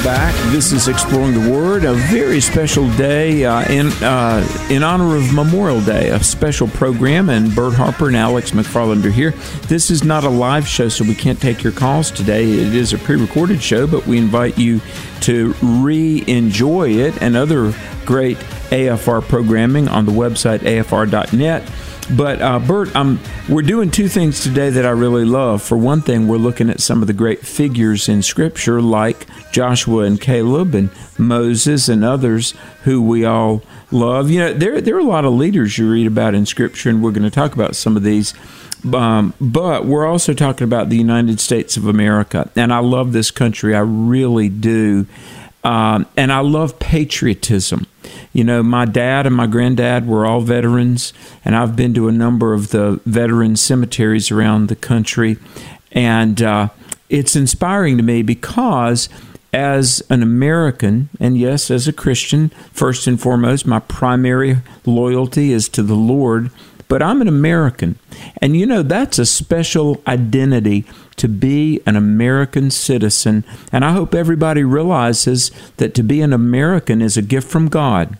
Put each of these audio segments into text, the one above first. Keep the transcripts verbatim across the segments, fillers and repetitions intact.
back. This is Exploring the Word, a very special day uh, in uh, in honor of Memorial Day, a special program, and Bert Harper and Alex McFarland are here. This is not a live show, so we can't take your calls today. It is a pre-recorded show, but we invite you to re-enjoy it and other great A F R programming on the website A F R dot net. But, uh, Bert, um, we're doing two things today that I really love. For one thing, we're looking at some of the great figures in Scripture like Joshua and Caleb and Moses and others who we all love. You know, there, there are a lot of leaders you read about in Scripture, and we're going to talk about some of these. Um, but we're also talking about the United States of America. And I love this country. I really do. Um, and I love patriotism. You know, my dad and my granddad were all veterans, and I've been to a number of the veteran cemeteries around the country. And uh, it's inspiring to me because as an American, and yes, as a Christian, first and foremost, my primary loyalty is to the Lord. But I'm an American. And, you know, that's a special identity to be an American citizen. And I hope everybody realizes that to be an American is a gift from God.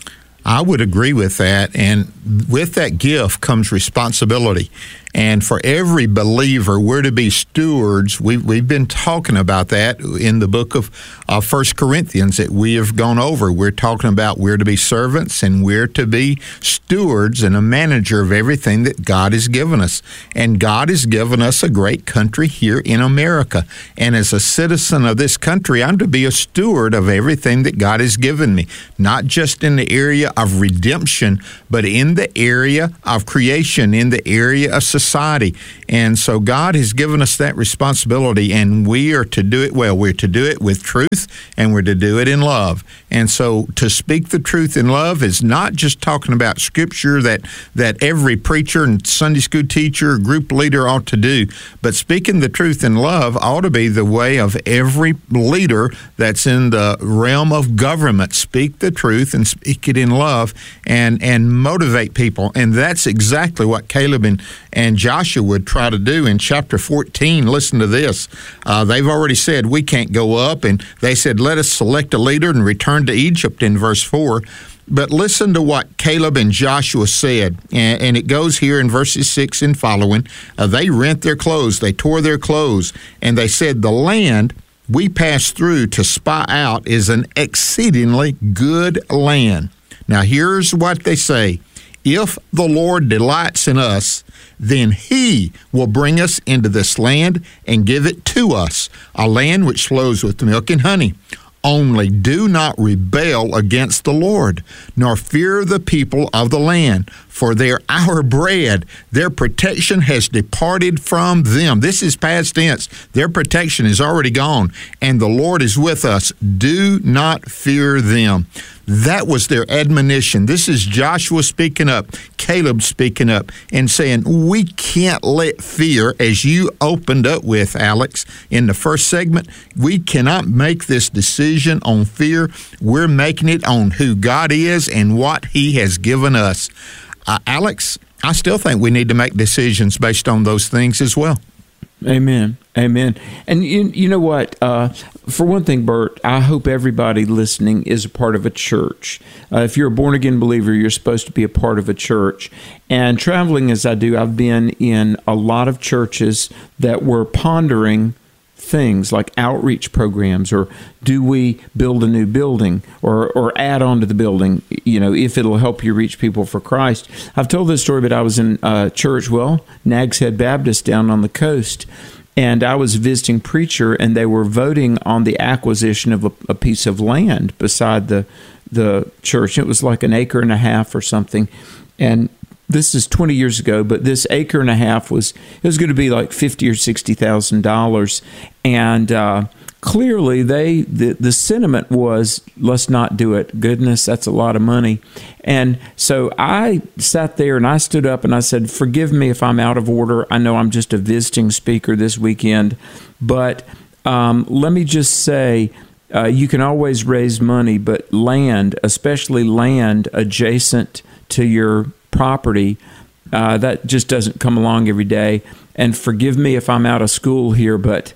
I would agree with that. And with that gift comes responsibility. And for every believer, we're to be stewards. We've, we've been talking about that in the book of uh, First Corinthians that we have gone over. We're talking about we're to be servants and we're to be stewards and a manager of everything that God has given us. And God has given us a great country here in America. And as a citizen of this country, I'm to be a steward of everything that God has given me, not just in the area of redemption, but in the area of creation, in the area of society. Society. And so God has given us that responsibility, and we are to do it well. We're to do it with truth, and we're to do it in love. And so to speak the truth in love is not just talking about Scripture that, that every preacher and Sunday school teacher, group leader ought to do, but speaking the truth in love ought to be the way of every leader that's in the realm of government. Speak the truth and speak it in love and, and motivate people. And that's exactly what Caleb and, and Joshua would try to do in chapter fourteen. Listen to this. Uh, they've already said, we can't go up. And they said, let us select a leader and return to Egypt in verse four. But listen to what Caleb and Joshua said. And, and it goes here in verses six and following. Uh, they rent their clothes. They tore their clothes. And they said, the land we passed through to spy out is an exceedingly good land. Now, here's what they say. If the Lord delights in us, then He will bring us into this land and give it to us, a land which flows with milk and honey. Only do not rebel against the Lord, nor fear the people of the land, for they are our bread. Their protection has departed from them. This is past tense. Their protection is already gone, and the Lord is with us. Do not fear them. That was their admonition. This is Joshua speaking up, Caleb speaking up, and saying, we can't let fear, as you opened up with, Alex, in the first segment, we cannot make this decision on fear. We're making it on who God is and what He has given us. Uh, Alex, I still think we need to make decisions based on those things as well. Amen. Amen. And you, you know what? Uh, for one thing, Bert, I hope everybody listening is a part of a church. Uh, if you're a born-again believer, you're supposed to be a part of a church. And traveling as I do, I've been in a lot of churches that were pondering things like outreach programs, or do we build a new building or or add on to the building, you know, if it'll help you reach people for Christ. I've told this story, but I was in a church, well, Nags Head Baptist down on the coast, and I was a visiting preacher, and they were voting on the acquisition of a, a piece of land beside the the church. It was like an acre and a half or something, and this is twenty years ago, but this acre and a half was it was going to be like fifty or sixty thousand dollars, and uh, clearly they the the sentiment was, let's not do it. Goodness, that's a lot of money, and so I sat there and I stood up and I said, "Forgive me if I'm out of order. I know I'm just a visiting speaker this weekend, but um, let me just say." Uh, you can always raise money, but land, especially land adjacent to your property, uh, that just doesn't come along every day. And forgive me if I'm out of school here, but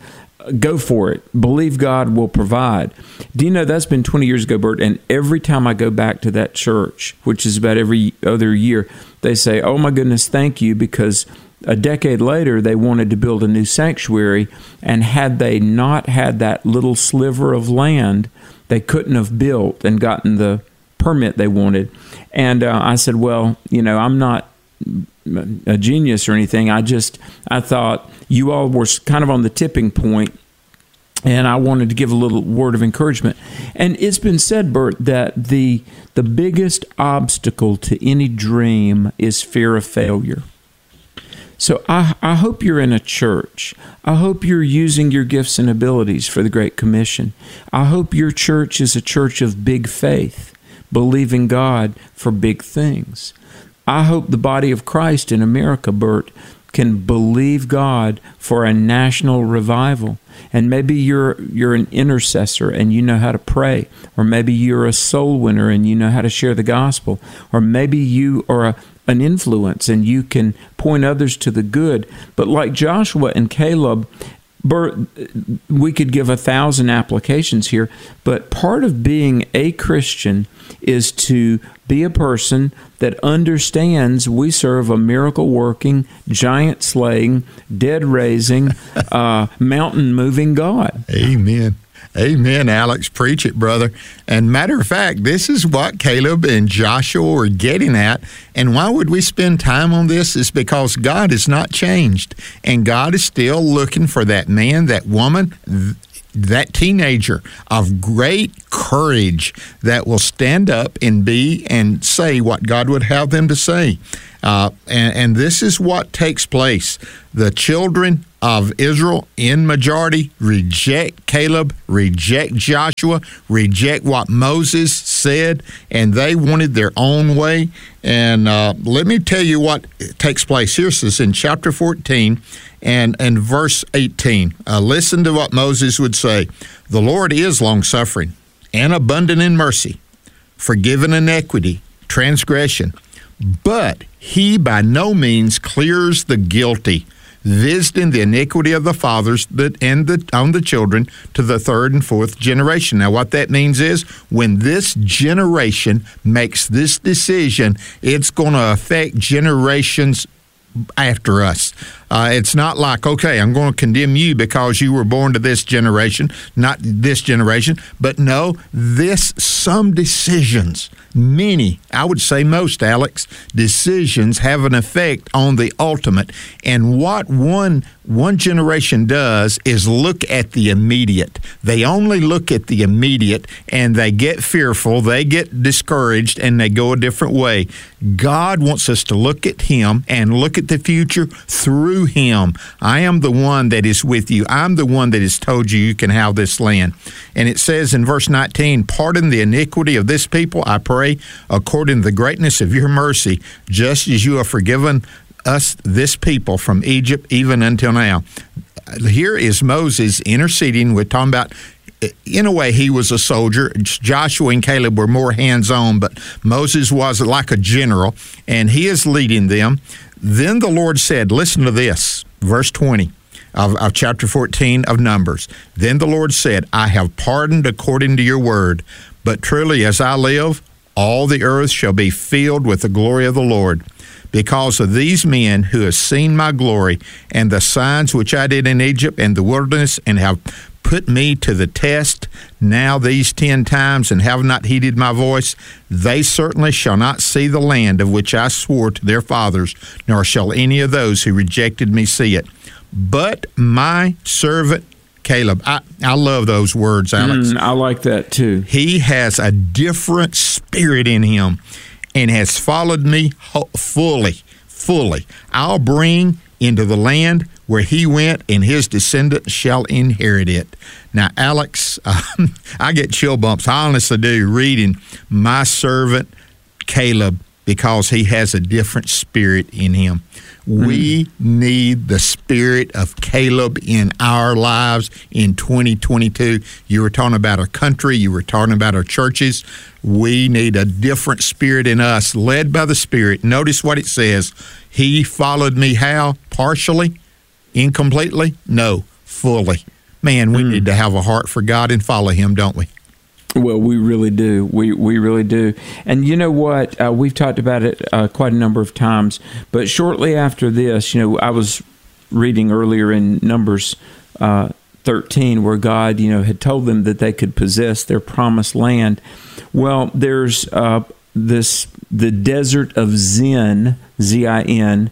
go for it. Believe God will provide. Do you know that's been twenty years ago, Bert? And every time I go back to that church, which is about every other year, they say, "Oh my goodness, thank you," because a decade later they wanted to build a new sanctuary, and had they not had that little sliver of land, they couldn't have built and gotten the permit they wanted. And uh, I said, "Well, you know, I'm not a genius or anything. I just, I thought you all were kind of on the tipping point, and I wanted to give a little word of encouragement." And it's been said, Bert, that the the biggest obstacle to any dream is fear of failure. So I, I hope you're in a church. I hope you're using your gifts and abilities for the Great Commission. I hope your church is a church of big faith, believing God for big things. I hope the body of Christ in America, Bert, can believe God for a national revival. And maybe you're you're an intercessor and you know how to pray. Or maybe you're a soul winner and you know how to share the gospel. Or maybe you are a, an influence and you can point others to the good. But like Joshua and Caleb, Bert, we could give a thousand applications here, but part of being a Christian is to be a person that understands we serve a miracle-working, giant-slaying, dead-raising, uh, mountain-moving God. Amen. Amen, Alex. Preach it, brother. And matter of fact, this is what Caleb and Joshua were getting at. And why would we spend time on this? Is because God has not changed. And God is still looking for that man, that woman, that teenager of great courage that will stand up and be and say what God would have them to say. Uh, and, and this is what takes place. The children of Israel in majority reject Caleb, reject Joshua, reject what Moses said, and they wanted their own way. And uh, let me tell you what takes place. Here it says in chapter fourteen and, and verse eighteen. Uh, listen to what Moses would say. The Lord is long-suffering and abundant in mercy, forgiving iniquity, transgression, but he by no means clears the guilty, visiting the iniquity of the fathers that and the, on the children to the third and fourth generation. Now, what that means is when this generation makes this decision, it's going to affect generations after us. Uh, it's not like, okay, I'm going to condemn you because you were born to this generation, not this generation. But no, this, some decisions, many, I would say most, Alex, decisions have an effect on the ultimate. And what one one generation does is look at the immediate. They only look at the immediate, and they get fearful, they get discouraged, and they go a different way. God wants us to look at Him and look at the future through Him. I am the one that is with you. I'm the one that has told you you can have this land. And it says in verse nineteen, pardon the iniquity of this people, I pray, according to the greatness of your mercy, just as you have forgiven us, this people, from Egypt even until now. Here is Moses interceding. We're talking about, in a way, he was a soldier. Joshua and Caleb were more hands-on, but Moses was like a general, and he is leading them. Then the Lord said, listen to this, verse twenty of, of chapter fourteen of Numbers. Then the Lord said, I have pardoned according to your word, but truly as I live, all the earth shall be filled with the glory of the Lord. Because of these men who have seen my glory and the signs which I did in Egypt and the wilderness, and have put me to the test now these ten times and have not heeded my voice, they certainly shall not see the land of which I swore to their fathers, nor shall any of those who rejected me see it. But my servant Caleb, I, I love those words, Alex. Mm, I like that too. He has a different spirit in him and has followed me fully, fully. I'll bring into the land where he went, and his descendants shall inherit it. Now, Alex, um, I get chill bumps, I honestly do, reading my servant Caleb, because he has a different spirit in him. Mm-hmm. We need the spirit of Caleb in our lives in twenty twenty-two. You were talking about our country. You were talking about our churches. We need a different spirit in us, led by the Spirit. Notice what it says. He followed me how? Partially? Incompletely? No, fully. man, we Mm. need to have a heart for God and follow Him, don't we? Well, we really do. We we really do. And you know what? Uh, we've talked about it uh, quite a number of times. But shortly after this, you know, I was reading earlier in Numbers uh, thirteen, where God, you know, had told them that they could possess their promised land. Well, there's uh, this the desert of Zin, Z I N,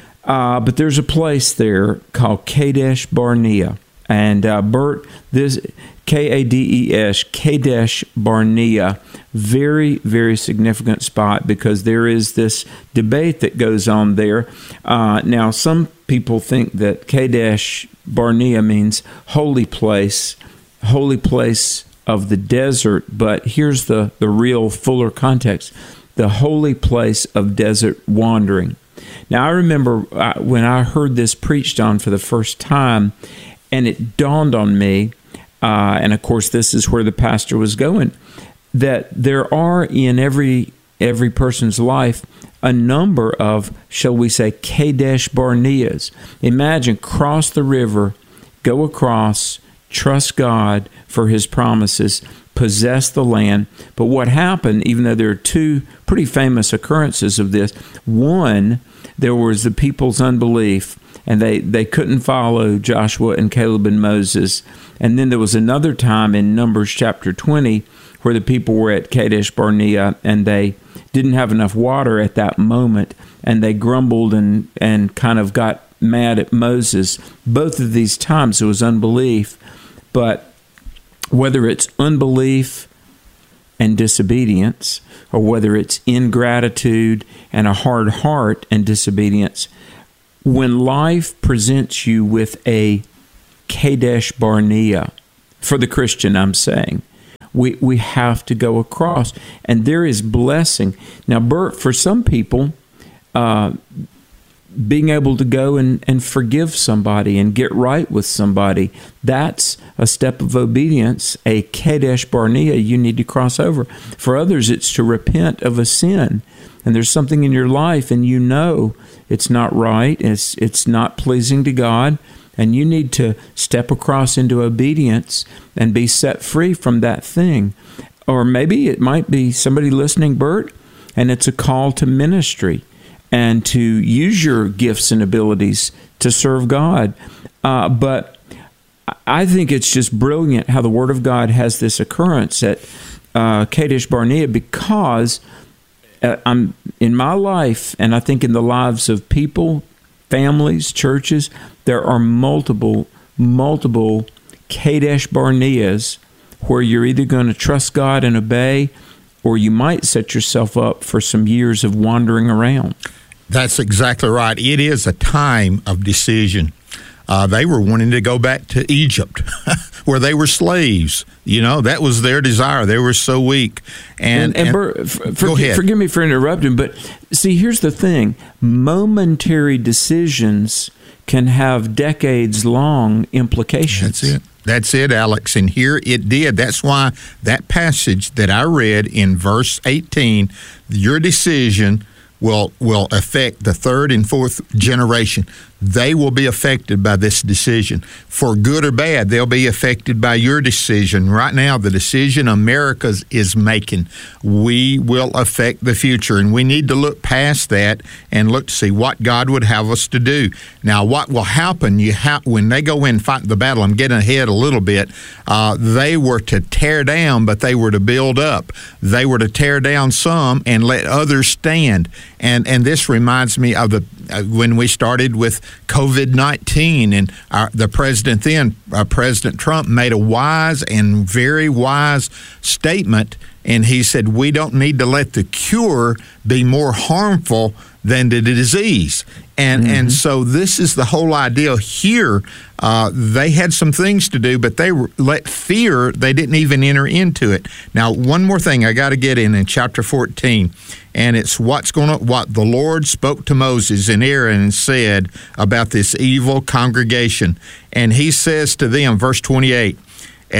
uh, but there's a place there called Kadesh Barnea. And uh, Bert, this K A D E S, Kadesh Barnea, very, very significant spot because there is this debate that goes on there. Uh, now, some people think that Kadesh Barnea means holy place, holy place of the desert, but here's the, the real fuller context, the holy place of desert wandering. Now, I remember uh, when I heard this preached on for the first time, and it dawned on me, uh, and of course this is where the pastor was going, that there are in every every person's life a number of, shall we say, Kadesh Barneas. Imagine, cross the river, go across, trust God for His promises, possess the land. But what happened, even though there are two pretty famous occurrences of this, one, there was the people's unbelief, and they, they couldn't follow Joshua and Caleb and Moses. And then there was another time in Numbers chapter twenty where the people were at Kadesh Barnea and they didn't have enough water at that moment, and they grumbled and, and kind of got mad at Moses. Both of these times it was unbelief, but whether it's unbelief and disobedience, or whether it's ingratitude and a hard heart and disobedience, when life presents you with a Kadesh Barnea, for the Christian I'm saying, we, we have to go across. And there is blessing. Now, Bert, for some people, uh, being able to go and, and forgive somebody and get right with somebody, that's a step of obedience, a Kadesh Barnea you need to cross over. For others, it's to repent of a sin. And there's something in your life and you know it's not right, it's it's not pleasing to God, and you need to step across into obedience and be set free from that thing. Or maybe it might be somebody listening, Bert, and it's a call to ministry and to use your gifts and abilities to serve God. Uh, but I think it's just brilliant how the Word of God has this occurrence at uh, Kadesh Barnea, because uh, I'm in my life, and I think in the lives of people, families, churches, there are multiple, multiple Kadesh Barneas where you're either going to trust God and obey, or you might set yourself up for some years of wandering around. That's exactly right. It is a time of decision. Uh, they were wanting to go back to Egypt, where they were slaves. You know, that was their desire. They were so weak. And, and, and, and Bert, for, go ahead. Forgive me for interrupting, but see, here's the thing. Momentary decisions can have decades-long implications. That's it. That's it, Alex. And here it did. That's why that passage that I read in verse eighteen, your decision will will affect the third and fourth generation. They will be affected by this decision. For good or bad, they'll be affected by your decision. Right now, the decision America is making, we will affect the future. And we need to look past that and look to see what God would have us to do. Now, what will happen you ha- when they go in and fight the battle, I'm getting ahead a little bit, uh, they were to tear down, but they were to build up. They were to tear down some and let others stand. And, and this reminds me of the uh, when we started with covid nineteen, and our, the president then, uh, President Trump, made a wise and very wise statement, and he said, we don't need to let the cure be more harmful than the disease. And mm-hmm. and so this is the whole idea here. Uh, they had some things to do, but they were, let fear, they didn't even enter into it. Now, one more thing I got to get in in chapter fourteen, and it's what's going to, what the Lord spoke to Moses and Aaron and said about this evil congregation. And he says to them, verse twenty-eight, as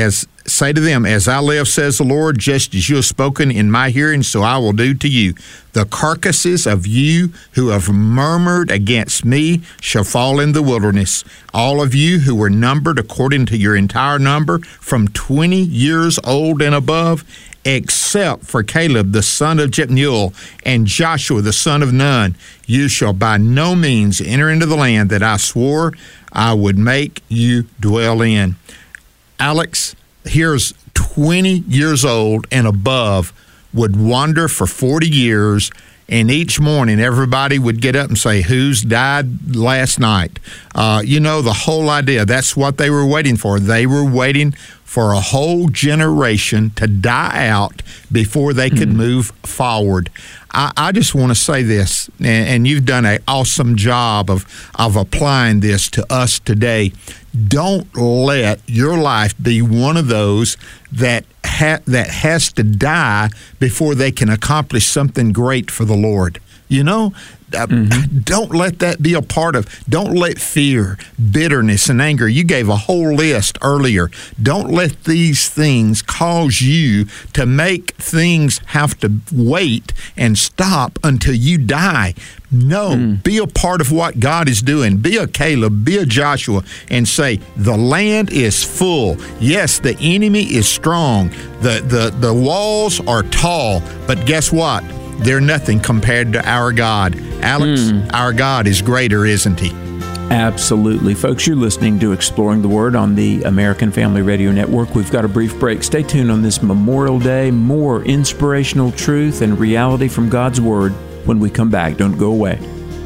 say to them, as I live, says the Lord, just as you have spoken in my hearing, so I will do to you. The carcasses of you who have murmured against me shall fall in the wilderness. All of you who were numbered according to your entire number, from twenty years old and above, except for Caleb the son of Jephunneh and Joshua the son of Nun, you shall by no means enter into the land that I swore I would make you dwell in. Alex, here's twenty years old and above would wander for forty years, and each morning everybody would get up and say, who's died last night? Uh, you know, the whole idea, that's what they were waiting for. They were waiting for a whole generation to die out before they could mm. move forward. I, I just want to say this, and, and you've done an awesome job of, of applying this to us today. Don't let your life be one of those that ha- that has to die before they can accomplish something great for the Lord. You know, uh, mm-hmm. don't let that be a part of, don't let fear, bitterness, and anger, you gave a whole list earlier. Don't let these things cause you to make things have to wait and stop until you die. No, mm. be a part of what God is doing. Be a Caleb, be a Joshua, and say, the land is full. Yes, the enemy is strong. The, the, the walls are tall, but guess what? They're nothing compared to our God. Alex, mm. our God is greater, isn't he? Absolutely. Folks, you're listening to Exploring the Word on the American Family Radio Network. We've got a brief break. Stay tuned on this Memorial Day. More inspirational truth and reality from God's Word when we come back. Don't go away.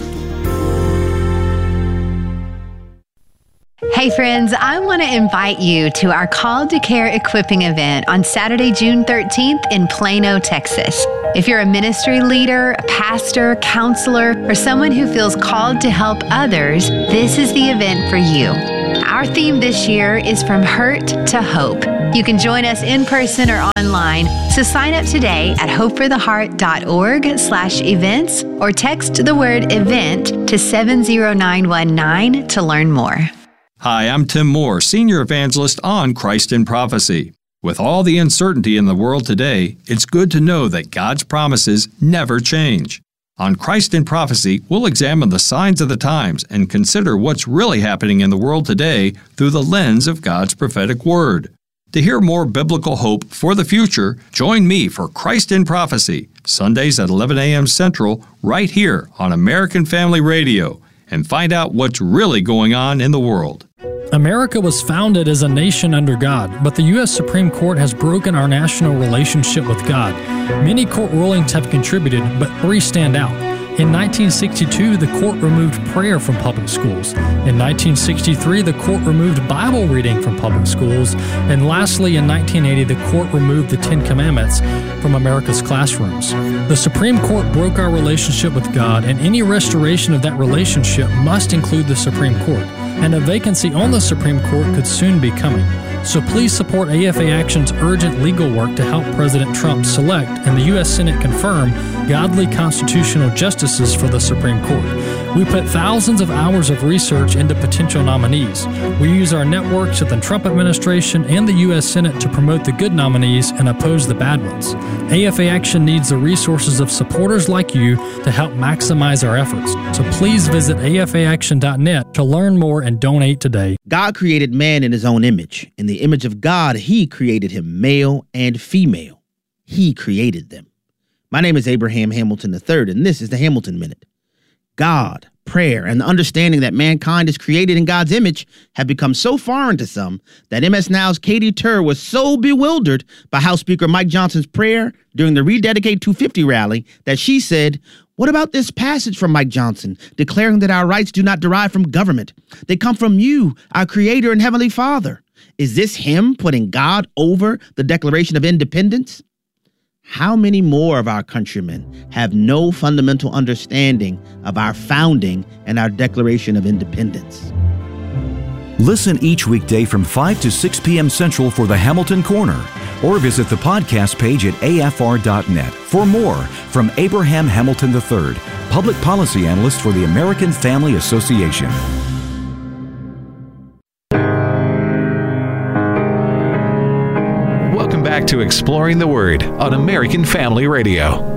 Hey friends, I want to invite you to our Called to Care equipping event on Saturday, June thirteenth in Plano, Texas. If you're a ministry leader, a pastor, counselor, or someone who feels called to help others, this is the event for you. Our theme this year is From Hurt to Hope. You can join us in person or online, so sign up today at hopefortheheart.org slash events or text the word event to seven zero nine one nine to learn more. Hi, I'm Tim Moore, Senior Evangelist on Christ in Prophecy. With all the uncertainty in the world today, it's good to know that God's promises never change. On Christ in Prophecy, we'll examine the signs of the times and consider what's really happening in the world today through the lens of God's prophetic word. To hear more biblical hope for the future, join me for Christ in Prophecy, Sundays at eleven a.m. Central, right here on American Family Radio, and find out what's really going on in the world. America was founded as a nation under God, but the U S Supreme Court has broken our national relationship with God. Many court rulings have contributed, but three stand out. In nineteen sixty-two, the court removed prayer from public schools. In nineteen sixty-three, the court removed Bible reading from public schools. And lastly, in nineteen eighty, the court removed the Ten Commandments from America's classrooms. The Supreme Court broke our relationship with God, and any restoration of that relationship must include the Supreme Court. And a vacancy on the Supreme Court could soon be coming. So please support A F A Action's urgent legal work to help President Trump select and the U S Senate confirm godly constitutional justices for the Supreme Court. We put thousands of hours of research into potential nominees. We use our networks with the Trump administration and the U S Senate to promote the good nominees and oppose the bad ones. A F A Action needs the resources of supporters like you to help maximize our efforts. So please visit A F A action dot net to learn more and donate today. God created man in his own image. In the image of God, he created him male and female. He created them. My name is Abraham Hamilton the third, and this is the Hamilton Minute. God, prayer, and the understanding that mankind is created in God's image have become so foreign to some that M S Now's Katie Tur was so bewildered by House Speaker Mike Johnson's prayer during the Rededicate two fifty rally that she said, "What about this passage from Mike Johnson declaring that our rights do not derive from government? They come from you, our Creator and Heavenly Father. Is this him putting God over the Declaration of Independence?" How many more of our countrymen have no fundamental understanding of our founding and our Declaration of Independence? Listen each weekday from five to six p.m. Central for the Hamilton Corner, or visit the podcast page at A F R dot net for more from Abraham Hamilton the third, Public Policy Analyst for the American Family Association. to Exploring the Word on American Family Radio.